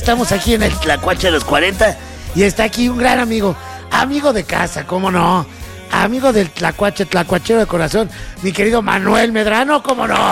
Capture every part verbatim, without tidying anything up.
Estamos aquí en el Tlacuache de los cuarenta y está aquí un gran amigo, amigo de casa, cómo no, amigo del Tlacuache, tlacuachero de corazón, mi querido Manuel Medrano, cómo no.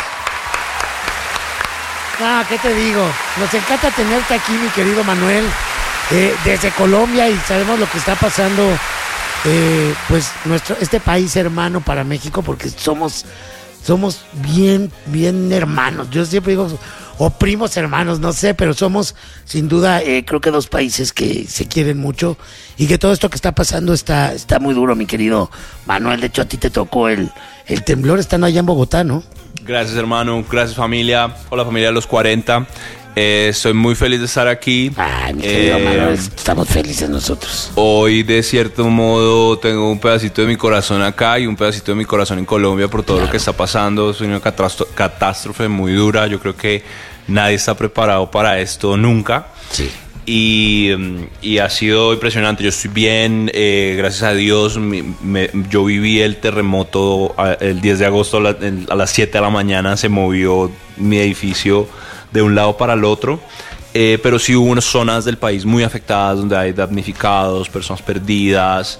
Ah, ¿qué te digo? Nos encanta tenerte aquí, mi querido Manuel, eh, desde Colombia, y sabemos lo que está pasando, eh, pues nuestro este país hermano para México, porque somos somos bien, bien hermanos. Yo siempre digo, o primos hermanos, no sé, pero somos sin duda, eh, creo que dos países que se quieren mucho y que todo esto que está pasando está, está muy duro, mi querido Manuel. De hecho, a ti te tocó el, el temblor estando allá en Bogotá, ¿no? Gracias, hermano. Gracias, familia. Hola, familia de los cuarenta. Eh, estoy muy feliz de estar aquí. Ay, mi querido eh, Manuel, estamos felices nosotros. Hoy, de cierto modo, tengo un pedacito de mi corazón acá y un pedacito de mi corazón en Colombia por todo claro. lo que está pasando. Es una catástrofe muy dura. Yo creo que nadie está preparado para esto nunca. Sí. Y, y ha sido impresionante. Yo estoy bien, eh, gracias a Dios. Me, me, yo viví el terremoto el diez de agosto a, la, a las siete de la mañana. Se movió mi edificio de un lado para el otro, eh, pero sí hubo unas zonas del país muy afectadas donde hay damnificados, personas perdidas.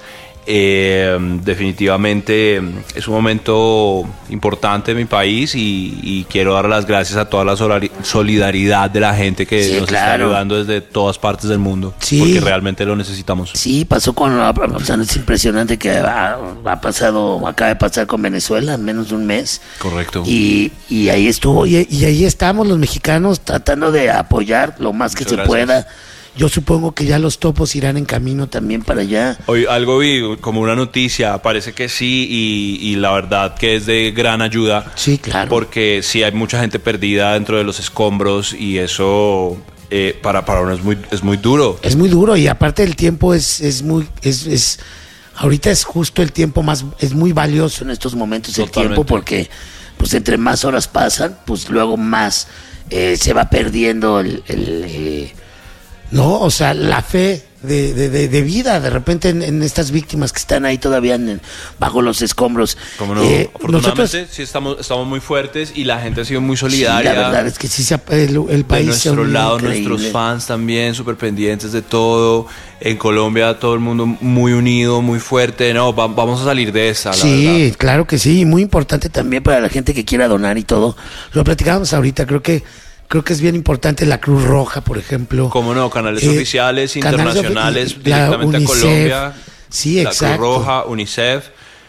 Eh, definitivamente es un momento importante en mi país y, y quiero dar las gracias a toda la solidaridad de la gente que sí, nos claro. está ayudando desde todas partes del mundo, sí. porque realmente lo necesitamos. Sí, pasó con, o sea, es impresionante que ha, ha pasado, acaba de pasar con Venezuela en menos de un mes. Correcto. Y, y ahí estuvo, y, y ahí estamos los mexicanos tratando de apoyar lo más que Muchas se gracias. pueda. Yo supongo que ya los topos irán en camino también para allá. Hoy algo vi como una noticia, parece que sí, y, y la verdad que es de gran ayuda. Sí, claro. Porque sí hay mucha gente perdida dentro de los escombros y eso eh, para, para uno es muy, es muy duro. Es muy duro y aparte el tiempo es, es muy... Es, es, ahorita es justo el tiempo más... Es muy valioso en estos momentos. Totalmente. El tiempo porque pues entre más horas pasan, pues luego más eh, se va perdiendo el... el eh, No, o sea, la fe de, de, de vida de repente en, en estas víctimas que están ahí todavía en, bajo los escombros. Como no, eh, afortunadamente nosotros, sí estamos, estamos muy fuertes y la gente ha sido muy solidaria. Sí, la verdad es que sí, se, el, el país de nuestro lado, increíble. Nuestros fans también súper pendientes de todo. En Colombia todo el mundo muy unido, muy fuerte. No, va, vamos a salir de esa, la Sí, verdad. Claro que sí, muy importante también para la gente que quiera donar y todo. Lo platicábamos ahorita, creo que Creo que es bien importante la Cruz Roja, por ejemplo. Cómo no, canales eh, oficiales, canales internacionales, ofi- directamente Unicef, a Colombia. Sí, la exacto. Cruz Roja, UNICEF,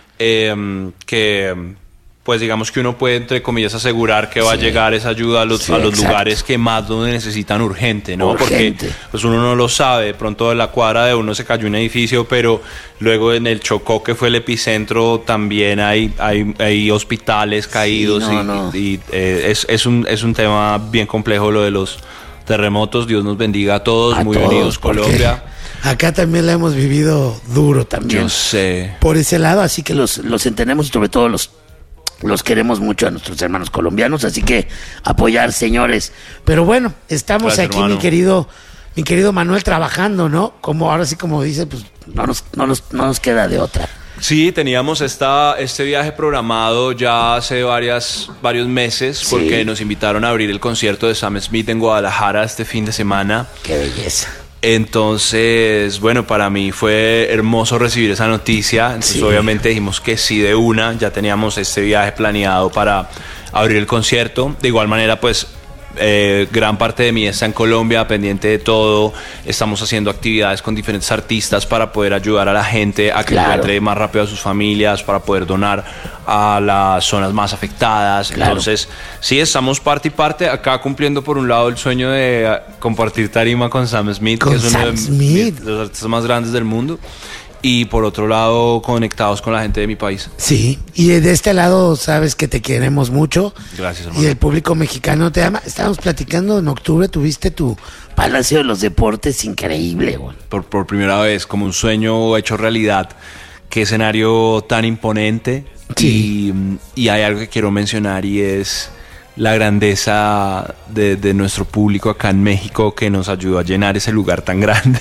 eh, que pues digamos que uno puede, entre comillas, asegurar que va sí. a llegar esa ayuda a los, sí, a los lugares que más lo necesitan urgente, ¿no? Urgente. Porque pues uno no lo sabe, de pronto de la cuadra de uno se cayó un edificio, pero luego en el Chocó, que fue el epicentro, también hay, hay, hay hospitales caídos. Sí, no, y, no. y, y eh, es, es, un, es un tema bien complejo lo de los terremotos. Dios nos bendiga a todos, a muy todos, unidos Colombia. Acá también la hemos vivido duro también. Yo sé. Por ese lado, así que los, los entendemos y sobre todo los Los queremos mucho a nuestros hermanos colombianos, así que apoyar, señores. Pero bueno, estamos Gracias, aquí, hermano. mi querido, mi querido Manuel, trabajando, ¿no? Como ahora sí, como dice, pues no nos, no nos, no nos queda de otra. Sí, teníamos esta, este viaje programado ya hace varias, varios meses, sí. porque nos invitaron a abrir el concierto de Sam Smith en Guadalajara este fin de semana. ¡Qué belleza! Entonces, bueno, para mí fue hermoso recibir esa noticia. Entonces, sí. obviamente dijimos que sí de una. Ya teníamos este viaje planeado para abrir el concierto. De igual manera, pues, eh, gran parte de mí está en Colombia, pendiente de todo. Estamos haciendo actividades con diferentes artistas para poder ayudar a la gente a que claro. encuentre más rápido a sus familias, para poder donar a las zonas más afectadas. Claro. Entonces, sí, estamos parte y parte, acá cumpliendo por un lado el sueño de compartir tarima con Sam Smith, con que es uno Sam de Smith. los artistas más grandes del mundo, y por otro lado conectados con la gente de mi país. Sí, y de este lado sabes que te queremos mucho. Gracias, hermano. Y el público mexicano te ama. Estábamos platicando en octubre, tuviste tu Palacio de los Deportes increíble, güey. Por, por primera vez, como un sueño hecho realidad. Qué escenario tan imponente. Sí. Y, y hay algo que quiero mencionar y es la grandeza de, de nuestro público acá en México, que nos ayudó a llenar ese lugar tan grande.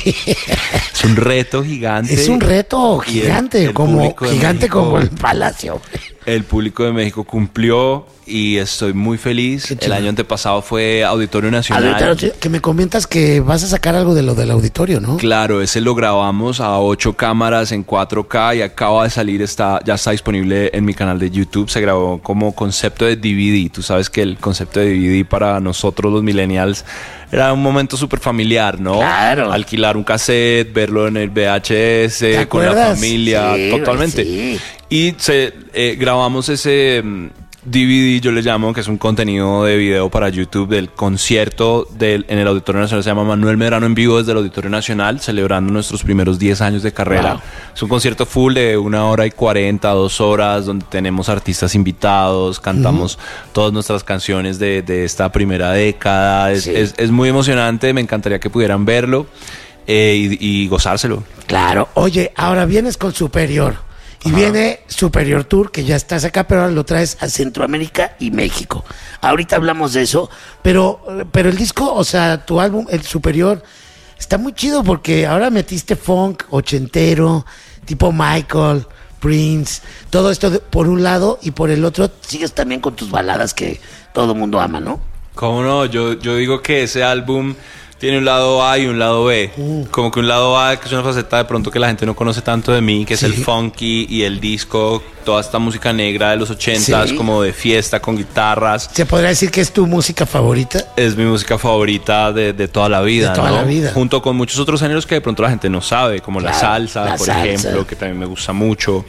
Es un reto gigante. Es un reto gigante, el, el como gigante como México, el Palacio. El público de México cumplió y estoy muy feliz. El año antepasado fue Auditorio Nacional. Auditorio, que me comentas que vas a sacar algo de lo del auditorio, ¿no? Claro, ese lo grabamos a ocho cámaras en cuatro K y acaba de salir, está, ya está disponible en mi canal de YouTube. Se grabó como concepto de D V D. Tú sabes que el concepto de D V D para nosotros los millennials era un momento súper familiar, ¿no? Claro. Alquilar un cassette, verlo en el V H S, con la familia, sí, totalmente. Sí. Y se, eh, grabamos ese D V D, yo le llamo, que es un contenido de video para YouTube del concierto del, en el Auditorio Nacional. Se llama Manuel Medrano en vivo desde el Auditorio Nacional, celebrando nuestros primeros diez años de carrera. Wow. Es un concierto full de una hora y cuarenta, dos horas, donde tenemos artistas invitados, cantamos uh-huh. todas nuestras canciones de, de esta primera década. Es, sí. es, es muy emocionante, me encantaría que pudieran verlo eh, y, y gozárselo. Claro. Oye, ahora vienes con Superior. Y Ajá. viene Superior Tour, que ya estás acá, pero ahora lo traes a Centroamérica y México. Ahorita hablamos de eso, pero, pero el disco, o sea, tu álbum, el Superior, está muy chido porque ahora metiste funk ochentero, tipo Michael, Prince, todo esto de, por un lado, y por el otro sigues también con tus baladas que todo mundo ama, ¿no? ¿Cómo no? Yo, yo digo que ese álbum tiene un lado A y un lado B. Uh. Como que un lado A, que es una faceta de pronto que la gente no conoce tanto de mí, que sí. es el funky y el disco, toda esta música negra de los ochentas, sí. como de fiesta con guitarras. ¿Se podría decir que es tu música favorita? Es mi música favorita de, de toda la vida, de toda ¿no? la vida. Junto con muchos otros géneros que de pronto la gente no sabe, como claro, la salsa, la por salsa. ejemplo, que también me gusta mucho.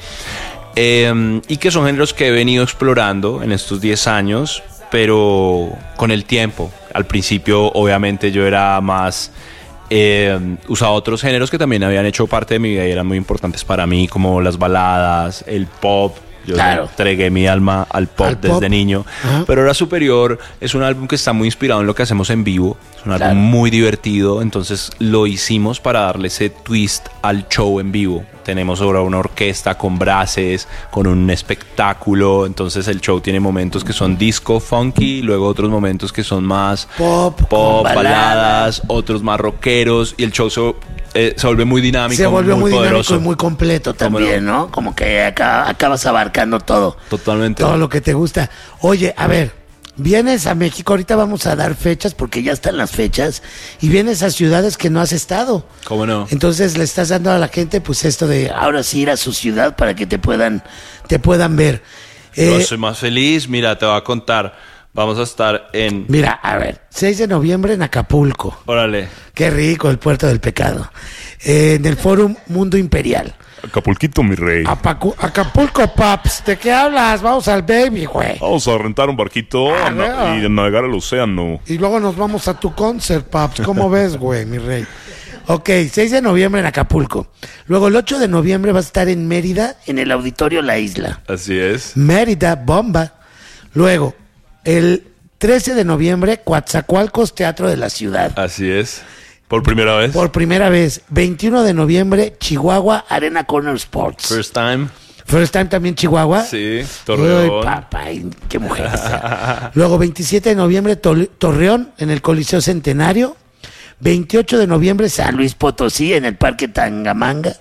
Eh, y que son géneros que he venido explorando en estos diez años, pero con el tiempo. Al principio, obviamente, yo era más... Eh, usaba otros géneros que también habían hecho parte de mi vida y eran muy importantes para mí, como las baladas, el pop. Yo claro. entregué mi alma al pop al desde pop. niño. Ajá. Pero ahora Superior es un álbum que está muy inspirado en lo que hacemos en vivo. Es un claro. álbum muy divertido. Entonces lo hicimos para darle ese twist al show en vivo. Tenemos ahora una orquesta con brases, con un espectáculo. Entonces el show tiene momentos que son disco, funky, y luego otros momentos que son más pop, pop baladas. baladas, otros más rockeros. Y el show se, eh, se vuelve muy dinámico, se vuelve muy, muy dinámico poderoso. y muy completo también, ¿no? ¿no? Como que acá, acabas abarcando todo. Totalmente. Todo lo que te gusta. Oye, a ver, vienes a México, ahorita vamos a dar fechas porque ya están las fechas, y vienes a ciudades que no has estado. ¿Cómo no? Entonces le estás dando a la gente pues esto de ahora sí ir a su ciudad para que te puedan, te puedan ver. Yo Eh, soy más feliz, mira, te voy a contar. Vamos a estar en... Mira, a ver, seis de noviembre en Acapulco. Órale. Qué rico, el puerto del pecado. Eh, en el Fórum Mundo Imperial. Acapulquito, mi rey. Apacu- Acapulco, paps. ¿De qué hablas? Vamos al baby, güey. Vamos a rentar un barquito Ah, a na- y navegar el océano. Y luego nos vamos a tu concert, paps. ¿Cómo ves, güey, mi rey? Ok, seis de noviembre en Acapulco. Luego el ocho de noviembre vas a estar en Mérida, en el Auditorio La Isla. Así es. Mérida, bomba. Luego, el trece de noviembre, Coatzacoalcos, Teatro de la Ciudad. Así es. ¿Por primera vez? Por primera vez. veintiuno de noviembre, Chihuahua, Arena Corner Sports. First time. First time también Chihuahua. Sí, Torreón. Uy, papá, qué mujer. Luego, veintisiete de noviembre, Tol- Torreón, en el Coliseo Centenario. veintiocho de noviembre, San Luis Potosí, en el Parque Tangamanga.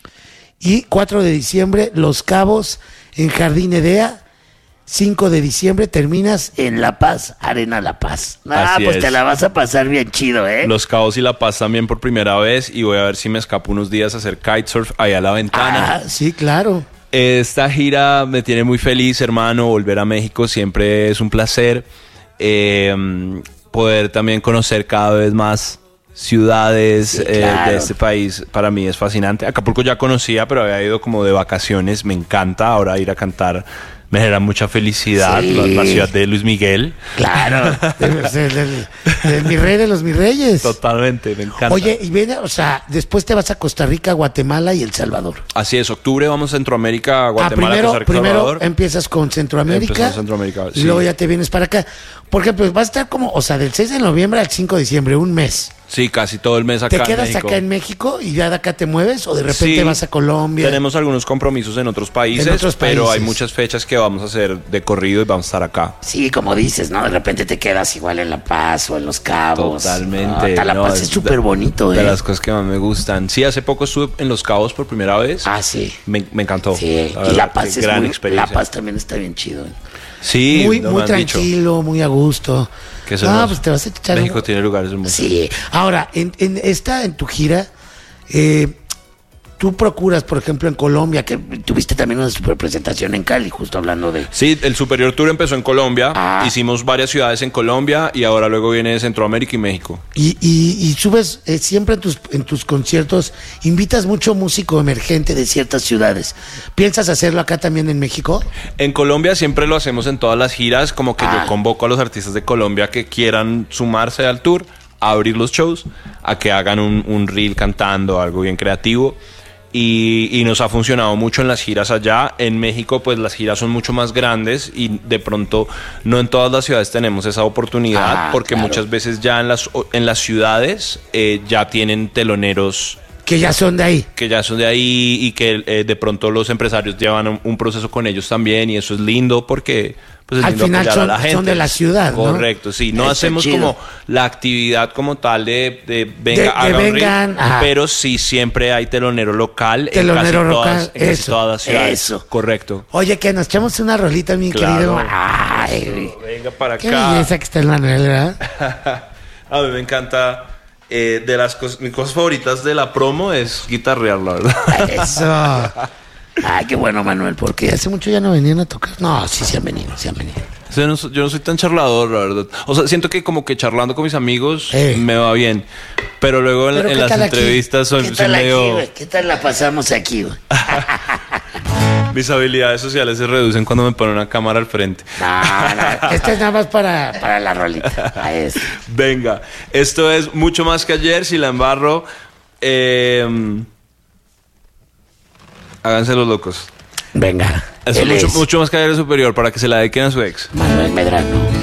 Y cuatro de diciembre, Los Cabos, en Jardín Edea. cinco de diciembre terminas en La Paz, Arena La Paz. Ah, Así pues es. te la vas a pasar bien chido, ¿eh? Los Cabos y La Paz también por primera vez. Y voy a ver si me escapo unos días a hacer kitesurf allá a la ventana. Ah, sí, claro. Esta gira me tiene muy feliz, hermano. Volver a México siempre es un placer. Eh, poder también conocer cada vez más ciudades Sí, eh, claro. de este país para mí es fascinante. Acapulco ya conocía, pero había ido como de vacaciones. Me encanta ahora ir a cantar. Me genera mucha felicidad. Sí. La, la ciudad de Luis Miguel. Claro. de, de- de- de mi rey de los mis reyes. Totalmente, me encanta. Oye, y viene, o sea, después te vas a Costa Rica, Guatemala y El Salvador. Así es, octubre vamos a Centroamérica, Guatemala, ah, primero, Costa Rica, primero Salvador. empiezas con Centroamérica. Empezamos Centroamérica, Y sí. luego ya te vienes para acá. Porque pues va a estar como, o sea, del seis de noviembre al cinco de diciembre, un mes. Sí, casi todo el mes acá ¿Te quedas en México. acá en México y ya de acá te mueves o de repente Sí, vas a Colombia? Tenemos algunos compromisos en otros países, En otros pero hay países. muchas fechas que vamos a hacer de corrido y vamos a estar acá. Sí, como dices, ¿no? De repente te quedas igual en La Paz o en Los Cabos. Totalmente. Ah, hasta La no, Paz es súper bonito, ¿eh? De las cosas que más me gustan. Sí, hace poco estuve en Los Cabos por primera vez. Ah, sí. Me, me encantó. Sí, y verdad, La Paz qué es gran muy, experiencia. La Paz también está bien chido. ¿eh? Sí, muy no muy me han dicho tranquilo, muy a gusto. que es Ah, hermoso. pues te vas a echar México un- tiene lugares hermosos. Sí. Ahora, en, en esta, en tu gira, eh, tú procuras, por ejemplo, en Colombia, que tuviste también una super presentación en Cali, justo hablando de... Sí, el Superior Tour empezó en Colombia. Ah. Hicimos varias ciudades en Colombia y ahora luego viene Centroamérica y México. Y, y, y subes eh, siempre en tus, en tus conciertos, invitas mucho músico emergente de ciertas ciudades. ¿Piensas hacerlo acá también en México? En Colombia siempre lo hacemos en todas las giras, como que Ah. yo convoco a los artistas de Colombia que quieran sumarse al tour, a abrir los shows, a que hagan un, un reel cantando, algo bien creativo. Y, y nos ha funcionado mucho en las giras allá. En México, pues las giras son mucho más grandes y de pronto no en todas las ciudades tenemos esa oportunidad, Ah, porque claro. muchas veces ya en las, en las ciudades eh, ya tienen teloneros Que ya son de ahí. que ya son de ahí y que eh, de pronto los empresarios llevan un, un proceso con ellos también, y eso es lindo porque pues es Al lindo final apoyar son- a la gente. son de la ciudad, ¿no? Correcto, sí. No Está hacemos chido. como la actividad como tal de, de venga, De- de haga un reel, vengan, ajá. pero sí siempre hay telonero local Telonero en casi local, todas, en casi eso, todas las ciudades. eso. Correcto. Oye, que nos echamos una rolita, mi Claro. querido. Ay, Venga para qué acá. belleza que está el Manuel, ¿verdad? A mí me encanta. eh, de las cosas, mis cosas favoritas de la promo es guitarrear, la verdad. Eso. Ay, qué bueno, Manuel, porque hace mucho ya no venían a tocar. No, sí, sí han venido, sí han venido. O sea, no so- yo no soy tan charlador, la verdad. O sea, siento que como que charlando con mis amigos Eh. me va bien. Pero luego en, Pero en ¿qué las tal aquí? entrevistas soy, ¿Qué soy tal aquí, medio... güey? ¿Qué tal la pasamos aquí, güey? Mis habilidades sociales se reducen cuando me ponen una cámara al frente. No, no, esta es nada más para, para la rolita. Ahí es. Venga, esto es mucho más que ayer, si la embarro. Eh, háganse los locos. Venga. Esto es él mucho, es mucho más que ayer superior para que se la dediquen a su ex. Manuel Medrano.